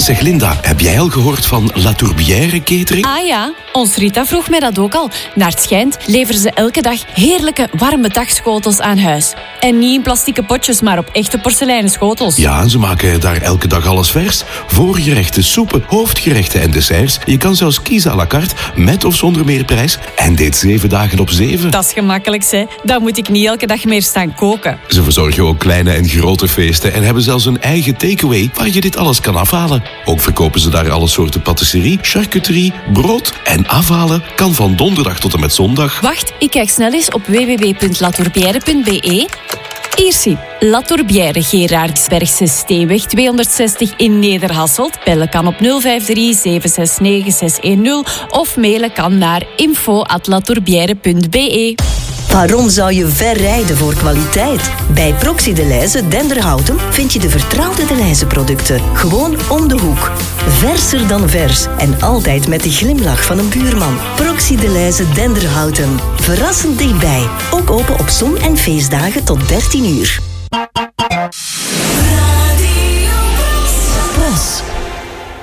Zeg Linda, heb jij al gehoord van La Tourbière Catering? Ah ja, ons Rita vroeg mij dat ook al. Naar het schijnt leveren ze elke dag heerlijke warme dagschotels aan huis. En niet in plastieke potjes, maar op echte porseleinen schotels. Ja, ze maken daar elke dag alles vers. Voorgerechten, soepen, hoofdgerechten en desserts. Je kan zelfs kiezen à la carte, met of zonder meerprijs. En dit 7 dagen op 7. Dat is gemakkelijk, hè. Dan moet ik niet elke dag meer staan koken. Ze verzorgen ook kleine en grote feesten en hebben zelfs een eigen takeaway waar je dit alles kan afhalen. Ook verkopen ze daar alle soorten patisserie, charcuterie, brood en afhalen kan van donderdag tot en met zondag. Wacht, ik kijk snel eens op www.latourbière.be. Hier zie, La Tourbière, Gerardsbergse Steenweg 260 in Nederhasselt. Bellen kan op 053-769-610 of mailen kan naar info@latourbière.be. Waarom zou je ver rijden voor kwaliteit? Bij Proxy Delhaize Denderhouten vind je de vertrouwde Delhaize-producten. Gewoon om de hoek. Verser dan vers en altijd met de glimlach van een buurman. Proxy Delhaize Denderhouten. Verrassend dichtbij. Ook open op zon- en feestdagen tot 13 uur.